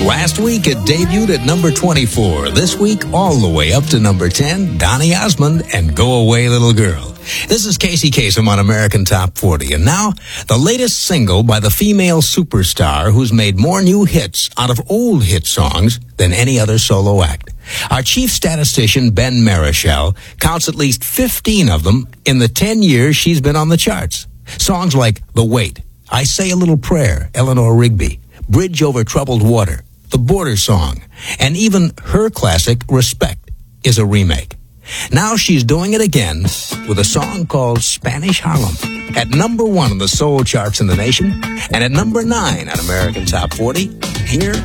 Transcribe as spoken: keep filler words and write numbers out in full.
Last week it debuted at number twenty-four. This week all the way up to number ten, Donny Osmond and Go Away Little Girl. This is Casey Kasem on American Top forty. And now, the latest single by the female superstar who's made more new hits out of old hit songs than any other solo act. Our chief statistician, Ben Marichal, counts at least fifteen of them in the ten years she's been on the charts. Songs like The Wait, I Say a Little Prayer, Eleanor Rigby, Bridge Over Troubled Water, The Border Song, and even her classic, Respect, is a remake. Now she's doing it again with a song called Spanish Harlem, at number one on the soul charts in the nation, and at number nine on American Top forty. Here